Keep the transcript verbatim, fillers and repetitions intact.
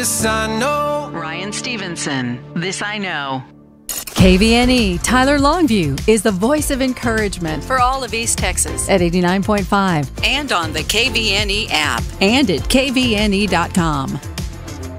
This I know. Ryan Stevenson, This I Know. K V N E Tyler Longview is the voice of encouragement for all of East Texas at eighty-nine point five And on the K V N E app. and at K V N E dot com.